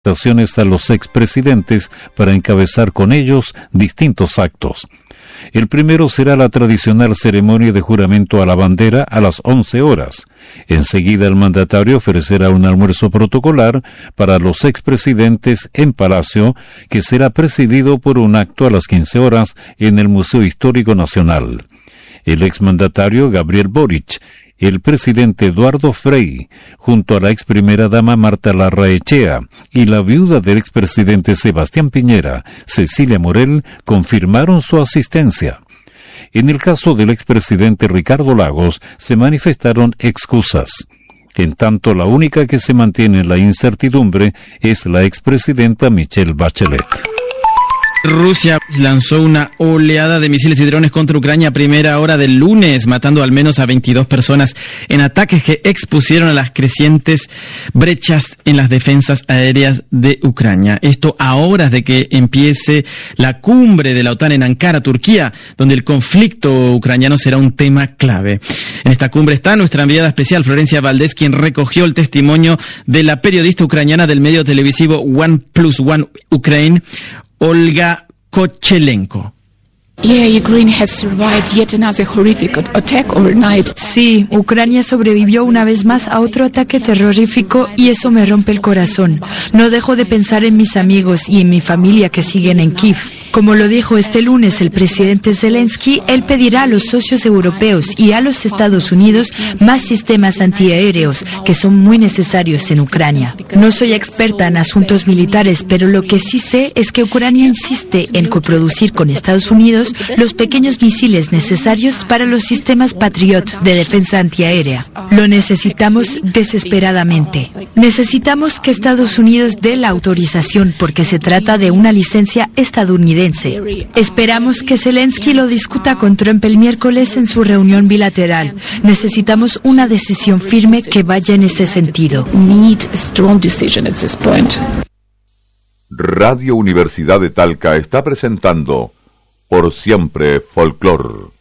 a los expresidentes para encabezar con ellos distintos actos. El primero será la tradicional ceremonia de juramento a la bandera a las 11 horas. Enseguida el mandatario ofrecerá un almuerzo protocolar para los expresidentes en Palacio, que será presidido por un acto a las 15 horas en el Museo Histórico Nacional. El exmandatario Gabriel Boric, el presidente Eduardo Frei, junto a la ex primera dama Marta Larraechea y la viuda del expresidente Sebastián Piñera, Cecilia Morel, confirmaron su asistencia. En el caso del expresidente Ricardo Lagos, se manifestaron excusas. En tanto, la única que se mantiene en la incertidumbre es la expresidenta Michelle Bachelet. Rusia lanzó una oleada de misiles y drones contra Ucrania a primera hora del lunes, matando al menos a 22 personas en ataques que expusieron a las crecientes brechas en las defensas aéreas de Ucrania. Esto a horas de que empiece la cumbre de la OTAN en Ankara, Turquía, donde el conflicto ucraniano será un tema clave. En esta cumbre está nuestra enviada especial, Florencia Valdés, quien recogió el testimonio de la periodista ucraniana del medio televisivo OnePlus1 Ukraine, Olga Kochelenko. Sí, Ucrania sobrevivió una vez más a otro ataque terrorífico y eso me rompe el corazón. No dejo de pensar en mis amigos y en mi familia que siguen en Kiev. Como lo dijo este lunes el presidente Zelensky, él pedirá a los socios europeos y a los Estados Unidos más sistemas antiaéreos, que son muy necesarios en Ucrania. No soy experta en asuntos militares, pero lo que sí sé es que Ucrania insiste en coproducir con Estados Unidos los pequeños misiles necesarios para los sistemas Patriot de defensa antiaérea. Lo necesitamos desesperadamente. Necesitamos que Estados Unidos dé la autorización porque se trata de una licencia estadounidense. Esperamos que Zelensky lo discuta con Trump el miércoles en su reunión bilateral. Necesitamos una decisión firme que vaya en ese sentido. Radio Universidad de Talca está presentando Por Siempre Folklore.